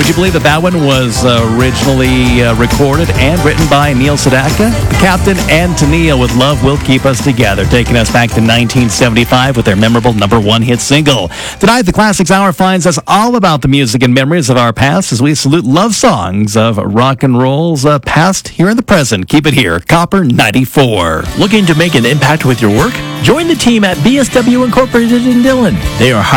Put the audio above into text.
Would you believe that one was originally recorded and written by Neil Sedaka? Captain and Tennille with Love Will Keep Us Together, taking us back to 1975 with their memorable #1 hit single. Tonight, the Classics Hour finds us all about the music and memories of our past as we salute love songs of rock and roll's past here in the present. Keep it here, Copper 94. Looking to make an impact with your work? Join the team at BSW Incorporated in Dillon. They are